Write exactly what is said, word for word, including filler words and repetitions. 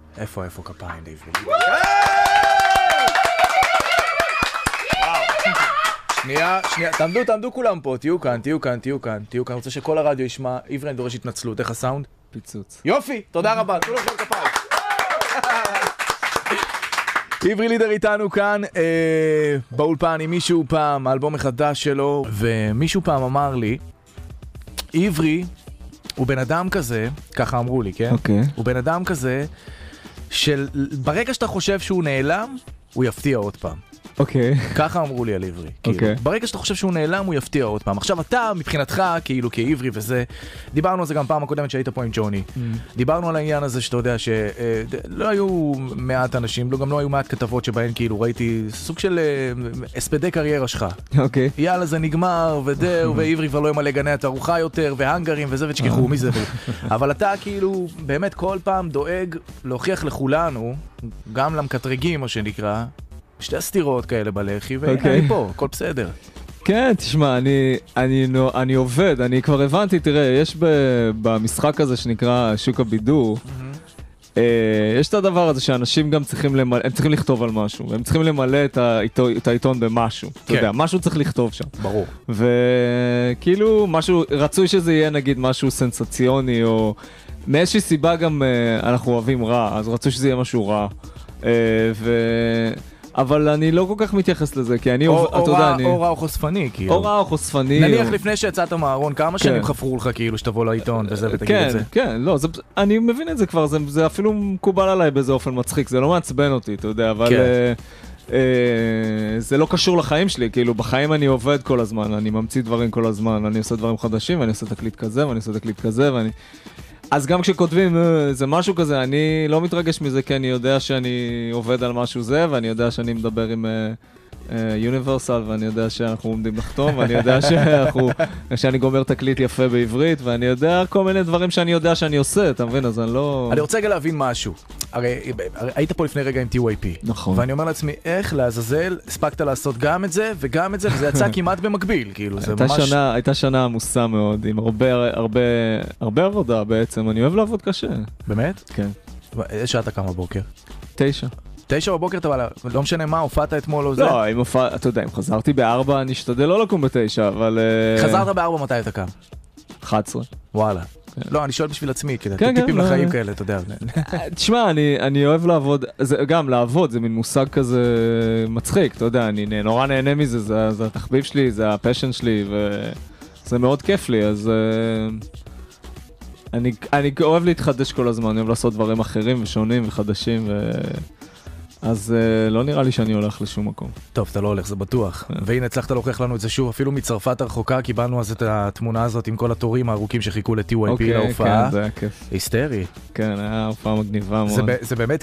איפה, איפה כפיים, לעברי? שנייה, שנייה, תעמדו, תעמדו כולם פה, תהיו כאן, תהיו כאן, תהיו כאן, תהיו כאן, אני רוצה שכל הרדיו ישמע, עברי, אני דורש התנצלות, איך הסאונד? פיצוץ. יופי, תודה רבה, תנו לכם כפיים. עברי לידר איתנו כאן אה, באולפן עם מישהו פעם, האלבום החדש שלו, ומישהו פעם אמר לי, עברי הוא בן אדם כזה, ככה אמרו לי, כן? אוקיי. הוא בן אדם כזה, של ברגע שאתה חושב שהוא נעלם, הוא יפתיע עוד פעם. אוקיי. ככה אמרו לי על עברי. אוקיי. ברגע שאתה חושב שהוא נעלם, הוא יפתיע עוד פעם. עכשיו אתה, מבחינתך, כאילו כעברי וזה, דיברנו על זה גם פעם הקודמת שהיית פה עם ג'וני. דיברנו על העניין הזה שאתה יודע שלא היו מעט אנשים, גם לא היו מעט כתבות שבהן כאילו ראיתי סוג של הספדי קריירה שלך. אוקיי. יאללה, זה נגמר, ודאו, ועברי כבר לא ימלא גני התערוכה יותר, והנגרים וזה, ותשכחו, מי זה? אבל אתה כאילו באמת כל פעם דואג להוכיח לכולנו, גם למקטרגים, מה שנקרא, שתי סתירות כאלה בלחי, והנה אני פה, הכל בסדר. כן, תשמע, אני, אני, אני עובד, אני כבר הבנתי, תראה, יש במשחק הזה שנקרא שוק הבידור, יש את הדבר הזה שאנשים גם צריכים למלא, הם צריכים לכתוב על משהו, הם צריכים למלא את העיתון במשהו, אתה יודע, משהו צריך לכתוב שם. ברור. וכאילו, משהו, רצוי שזה יהיה נגיד משהו סנסציוני, או מאיזושהי סיבה גם אנחנו אוהבים רע, אז רצוי שזה יהיה משהו רע. ו... אבל אני לא כל כך מתייחס לזה, כי אני... או רע או חושפני, כאילו. או רע או חושפני. נניח לפני שיצאת מהארון, כמה שנים חפרו לך כאילו שתבוא לעיתון וזה ותגיד את זה? כן, כן, לא, אני מבין את זה כבר, זה אפילו מקובל עליי באיזה אופן מצחיק, זה לא מעצבן אותי, אתה יודע, אבל זה לא קשור לחיים שלי, כאילו בחיים אני עובד כל הזמן, אני ממציא דברים כל הזמן, אני עושה דברים חדשים, ואני עושה תקליט כזה, ואני עושה תקליט כזה, ואני... אז גם כשכותבים זה משהו כזה, אני לא מתרגש מזה, כי אני יודע שאני עובד על משהו זה, ואני יודע שאני מדבר עם יוניברסל, ואני יודע שאנחנו עומדים לחתום, ואני יודע שאנחנו, שאני גומר תקליט יפה בעברית, ואני יודע כל מיני דברים שאני יודע שאני עושה, אתה מבין? אז אני לא... אני רוצה רגע להבין משהו. הרי היית פה לפני רגע עם טי וואי פי. נכון. ואני אומר לעצמי, איך לעזאזל הספקת לעשות גם את זה וגם את זה, וזה יצא כמעט במקביל, כאילו, זה ממש... הייתה שנה עמוסה מאוד, עם הרבה, הרבה, הרבה עבודה בעצם, אני אוהב לעבוד קשה. באמת? כן. איזה שעה אתה קם בבוקר? תשע. תשע בבוקר, אבל לא משנה מה, הופעת אתמול או זה? לא, אם הופעת, אתה יודע, אם חזרתי בארבע, אני אשתדל לא לקום בתשע, אבל... חזרת בארבע, מתי אתה קם? אחת עשרה. וואלה. לא, אני שואל בשביל עצמי, כדי טיפים לחיים כאלה, אתה יודע. תשמע, אני אוהב לעבוד, גם לעבוד, זה מין מושג כזה מצחיק, אתה יודע, אני נורא נהנה מזה, זה התחביב שלי, זה הפשן שלי, וזה מאוד כיף לי, אז... אני אוהב להתחדש כל הזמן, אני אוהב לעשות דברים אחרים ושונים וחדשים, ו... אז uh, לא נראה לי שאני הולך לשום מקום. טוב, אתה לא הולך, זה בטוח. והנה הצלחת להוכיח לנו את זה שוב, אפילו מצרפת הרחוקה, קיבלנו אז את התמונה הזאת עם כל התורים הארוכים שחיכו ל-טי וואי פי להופעה. כן, זה היה כיף. היסטרי. כן, היה הופעה מגניבה מאוד. זה באמת